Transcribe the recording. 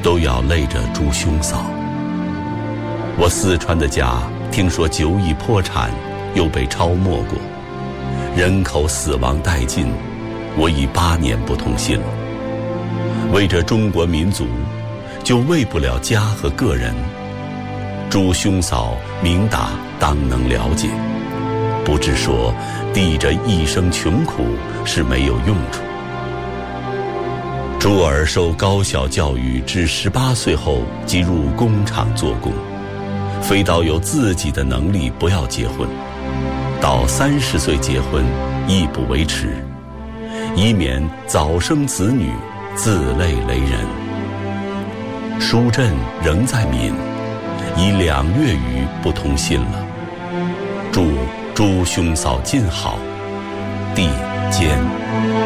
都要累着朱兄嫂。我四川的家听说久已破产，又被抄没过，人口死亡殆尽，我已8年不通信了。为着中国民族，就为不了家和个人。朱兄嫂明达当能了解，不只说抵着一生穷苦是没有用处。朱儿受高校教育至18岁后即入工厂做工，非到有自己的能力不要结婚，到30岁结婚亦不为迟，以免早生子女自累为人。书镇仍在闽，已2月余不通信了。祝朱兄嫂尽好，弟坚。